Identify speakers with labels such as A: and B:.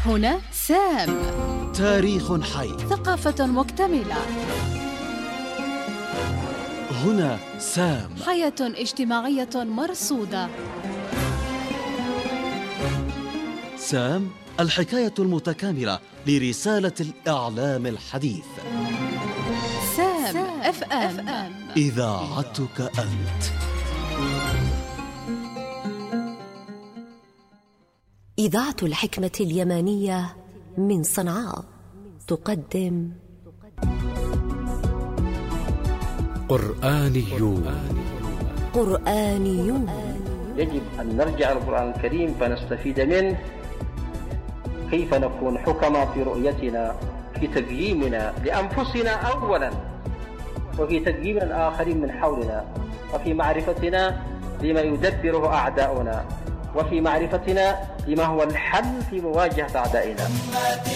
A: هنا سام.
B: تاريخ حي،
A: ثقافة مكتملة.
B: هنا سام.
A: حياة اجتماعية مرصودة.
B: سام، الحكاية المتكاملة لرسالة الإعلام الحديث.
A: سام اف ام،
B: إذاعتك أنت.
C: إذاعة الحكمة اليمانية من صنعاء تقدم قرآنيون.
D: يجب أن نرجع القرآن الكريم فنستفيد منه، كيف نكون حكماء في رؤيتنا، في تقييمنا لأنفسنا أولا، وفي تقييم الآخرين من حولنا، وفي معرفتنا لما يدبره أعداؤنا، وفي معرفتنا لما هو الحل في مواجهة أعدائنا.